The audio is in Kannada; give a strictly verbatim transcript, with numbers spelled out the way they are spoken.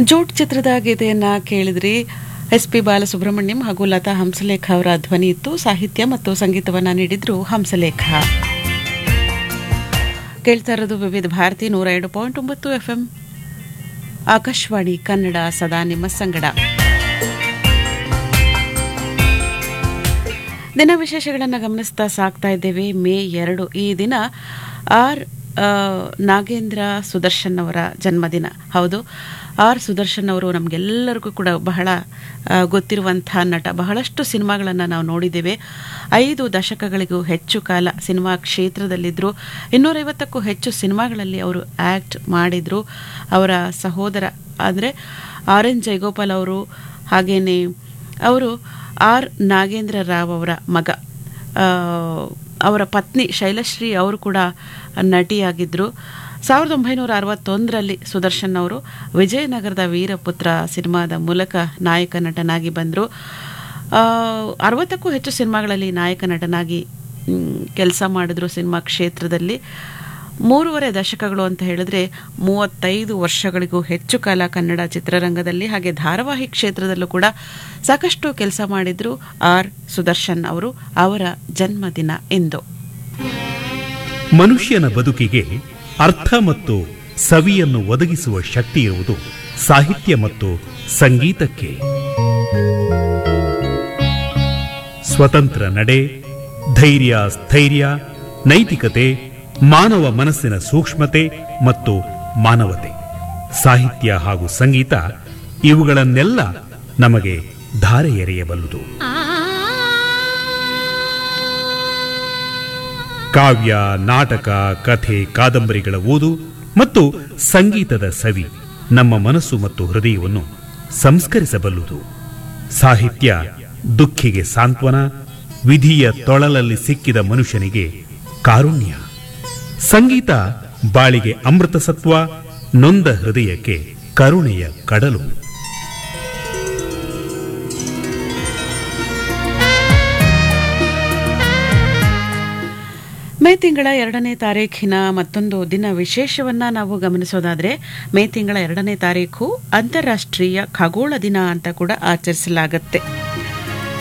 ಜೋಟ್ ಚಿತ್ರದ ಗೀತೆಯನ್ನ ಕೇಳಿದ್ರಿ. ಎಸ್ ಪಿ ಬಾಲಸುಬ್ರಹ್ಮಣ್ಯಂ ಹಾಗೂ ಲತಾ ಹಂಸಲೇಖ ಅವರ ಧ್ವನಿ ಇತ್ತು. ಸಾಹಿತ್ಯ ಮತ್ತು ಸಂಗೀತವನ್ನ ನೀಡಿದ್ರು ಹಂಸಲೇಖ. ಕೇಳ್ತಾ ಇರೋದು ವಿವಿಧ ಭಾರತಿ ನೂರ ಎರಡು ಪಾಯಿಂಟ್ ಒಂಬತ್ತು ಎಫ್ಎಂ ಆಕಾಶವಾಣಿ ಕನ್ನಡ, ಸದಾ ನಿಮ್ಮ ಸಂಗಡ. ದಿನ ವಿಶೇಷಗಳನ್ನು ಗಮನಿಸ್ತಾ ಸಾಕ್ತಾ ಇದ್ದೇವೆ. ಮೇ ಎರಡು ಈ ದಿನ ಆರ್ ನಾಗೇಂದ್ರ ಸುದರ್ಶನ್ ಅವರ ಜನ್ಮದಿನ. ಹೌದು, ಆರ್ ಸುದರ್ಶನ್ ಅವರು ನಮಗೆಲ್ಲರಿಗೂ ಕೂಡ ಬಹಳ ಗೊತ್ತಿರುವಂಥ ನಟ. ಬಹಳಷ್ಟು ಸಿನಿಮಾಗಳನ್ನು ನಾವು ನೋಡಿದ್ದೇವೆ. ಐದು ದಶಕಗಳಿಗೂ ಹೆಚ್ಚು ಕಾಲ ಸಿನಿಮಾ ಕ್ಷೇತ್ರದಲ್ಲಿದ್ದರು. ಇನ್ನೂರೈವತ್ತಕ್ಕೂ ಹೆಚ್ಚು ಸಿನಿಮಾಗಳಲ್ಲಿ ಅವರು ಆ್ಯಕ್ಟ್ ಮಾಡಿದರು. ಅವರ ಸಹೋದರ ಅಂದರೆ ಆರ್ ಎನ್ ಜಯಗೋಪಾಲ್ ಅವರು, ಹಾಗೆಯೇ ಅವರು ಆರ್ ನಾಗೇಂದ್ರ ರಾವ್ ಅವರ ಮಗ. ಅವರ ಪತ್ನಿ ಶೈಲಶ್ರೀ ಅವರು ಕೂಡ ನಟಿಯಾಗಿದ್ದರು. ಸಾವಿರದ ಒಂಬೈನೂರ ಅರವತ್ತೊಂದರಲ್ಲಿ ಸುದರ್ಶನ್ ಅವರು ವಿಜಯನಗರದ ವೀರಪುತ್ರ ಸಿನಿಮಾದ ಮೂಲಕ ನಾಯಕ ನಟನಾಗಿ ಬಂದರು. ಅರವತ್ತಕ್ಕೂ ಹೆಚ್ಚು ಸಿನಿಮಾಗಳಲ್ಲಿ ನಾಯಕ ನಟನಾಗಿ ಕೆಲಸ ಮಾಡಿದ್ರು ಸಿನಿಮಾ ಕ್ಷೇತ್ರದಲ್ಲಿ. ಮೂರುವರೆ ದಶಕಗಳು ಅಂತ ಹೇಳಿದ್ರೆ ಮೂವತ್ತೈದು ವರ್ಷಗಳಿಗೂ ಹೆಚ್ಚು ಕಾಲ ಕನ್ನಡ ಚಿತ್ರರಂಗದಲ್ಲಿ ಹಾಗೆ ಧಾರಾವಾಹಿ ಕ್ಷೇತ್ರದಲ್ಲೂ ಕೂಡ ಸಾಕಷ್ಟು ಕೆಲಸ ಮಾಡಿದ್ರು ಆರ್ ಸುದರ್ಶನ್ ಅವರು. ಅವರ ಜನ್ಮದಿನ ಇಂದು. ಮನುಷ್ಯನ ಬದುಕಿಗೆ ಅರ್ಥ ಮತ್ತು ಸವಿಯನ್ನು ಒದಗಿಸುವ ಶಕ್ತಿ ಇರುವುದು ಸಾಹಿತ್ಯ ಮತ್ತು ಸಂಗೀತಕ್ಕೆ. ಸ್ವತಂತ್ರ ನಡೆ, ಧೈರ್ಯ, ಸ್ಥೈರ್ಯ, ನೈತಿಕತೆ, ಮಾನವ ಮನಸ್ಸಿನ ಸೂಕ್ಷ್ಮತೆ ಮತ್ತು ಮಾನವತೆ, ಸಾಹಿತ್ಯ ಹಾಗೂ ಸಂಗೀತ ಇವುಗಳನ್ನೆಲ್ಲ ನಮಗೆ ಧಾರೆ ಎರೆಯಬಲ್ಲುದು. ಕಾವ್ಯ, ನಾಟಕ, ಕಥೆ, ಕಾದಂಬರಿಗಳ ಓದು ಮತ್ತು ಸಂಗೀತದ ಸವಿ ನಮ್ಮ ಮನಸ್ಸು ಮತ್ತು ಹೃದಯವನ್ನು ಸಂಸ್ಕರಿಸಬಲ್ಲುದು. ಸಾಹಿತ್ಯ ದುಃಖಿಗೆ ಸಾಂತ್ವನ, ವಿಧಿಯ ತೊಳಲಲ್ಲಿ ಸಿಕ್ಕಿದ ಮನುಷ್ಯನಿಗೆ ಕಾರುಣ್ಯ. ಸಂಗೀತ ಬಾಳಿಗೆ ಅಮೃತ ಸತ್ವ, ನೊಂದ ಹೃದಯಕ್ಕೆ ಕರುಣೆಯ ಕಡಲು. ಮೇ ತಿಂಗಳ ಎರಡನೇ ತಾರೀಖಿನ ಮತ್ತೊಂದು ದಿನ ವಿಶೇಷವನ್ನ ನಾವು ಗಮನಿಸೋದಾದ್ರೆ, ಮೇ ತಿಂಗಳ ಎರಡನೇ ತಾರೀಖು ಅಂತಾರಾಷ್ಟ್ರೀಯ ಖಗೋಳ ದಿನ ಅಂತ ಕೂಡ ಆಚರಿಸಲಾಗುತ್ತೆ.